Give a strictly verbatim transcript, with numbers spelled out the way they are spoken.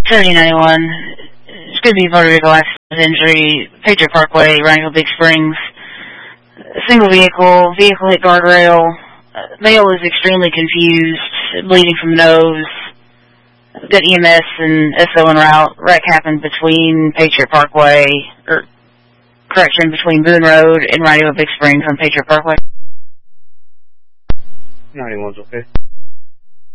seventy ninety-one. It's going to be motor vehicle accident injury, Patriot Parkway, Rhineville, Big Springs. Single vehicle, vehicle hit guardrail. Uh, male is extremely confused, bleeding from the nose. Got E M S and S O en route. Wreck happened between Patriot Parkway, or correction, between Boone Road and Rhineville, Big Springs on Patriot Parkway. ninety-one's okay.